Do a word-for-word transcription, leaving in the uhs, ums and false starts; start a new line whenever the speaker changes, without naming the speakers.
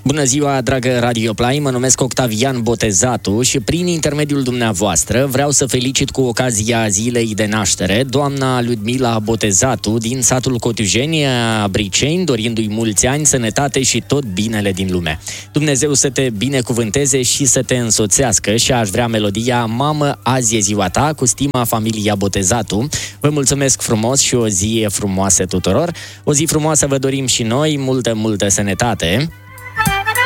Bună ziua, dragă Radio Play, mă numesc Octavian Botezatu și prin intermediul dumneavoastră vreau să felicit cu ocazia zilei de naștere doamna Ludmila Botezatu din satul Cotujeni, Briceni, dorindu-i mulți ani, sănătate și tot binele din lume. Dumnezeu să te binecuvânteze și să te însoțească și aș vrea melodia Mamă, azi e ziua ta, cu stima familia Botezatu. Vă mulțumesc frumos și o zi frumoasă tuturor. O zi frumoasă vă dorim și noi, multă, multă sănătate.